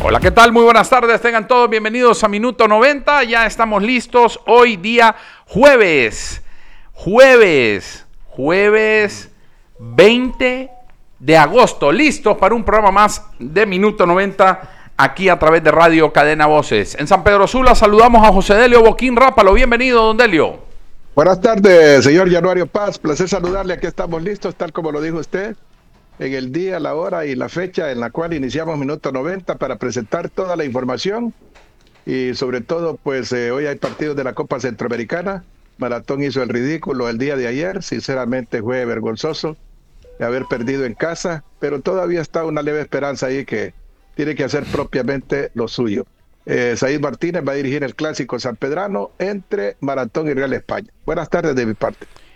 Hola, ¿qué tal? Muy buenas tardes, tengan todos bienvenidos a Minuto 90, ya estamos listos, hoy día jueves 20 de agosto, listos para un programa más de Minuto 90 aquí a través de Radio Cadena Voces. En San Pedro Sula saludamos a José Delio Boquín Rápalo, bienvenido, don Delio. Buenas tardes, señor Januario Paz, placer saludarle, aquí estamos listos, tal como lo dijo usted, en el día, la hora y la fecha en la cual iniciamos Minuto 90 para presentar toda la información y sobre todo, pues hoy hay partidos de la Copa Centroamericana. Maratón hizo el ridículo el día de ayer, sinceramente fue vergonzoso de haber perdido en casa, pero todavía está una leve esperanza ahí que tiene que hacer propiamente lo suyo. Said Martínez va a dirigir el clásico sanpedrano entre Maratón y Real España. Buenas tardes de mi parte.